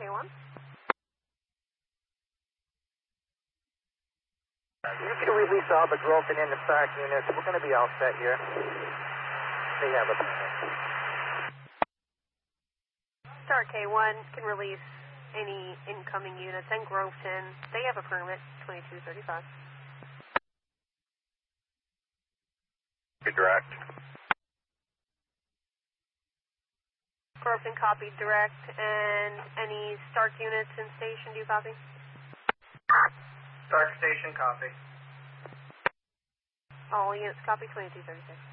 K1. You can release all the Grofton and the Stark units. We're going to be all set here. They have a permit. Stark K1 can release any incoming units, and Grofton, they have a permit, 2235. Good direct. Grofton copied direct, and any Stark units in station, do you copy? Stark station, copy. All units copy, 2236.